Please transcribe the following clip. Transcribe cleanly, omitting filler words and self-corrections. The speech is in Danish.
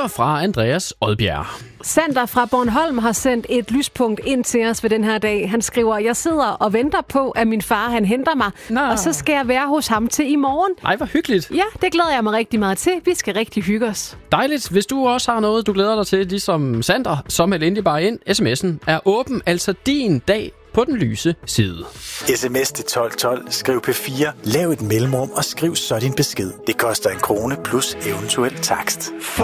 mere fra Andreas Odbjerg. Sander fra Bornholm har sendt et lyspunkt ind til os ved den her dag. Han skriver, jeg sidder og venter på, at min far han henter mig, og så skal jeg være hos ham til i morgen. Ej, hvor hyggeligt. Ja, det glæder jeg mig rigtig meget til. Vi skal rigtig hygge os. Dejligt. Hvis du også har noget, du glæder dig til, ligesom Sander, så meld endelig bare ind. SMS'en er åben, altså din dag på den lyse side. SMS til 1212. Skriv P4. Lav et mellemrum og skriv så din besked. Det koster 1 krone plus eventuel takst.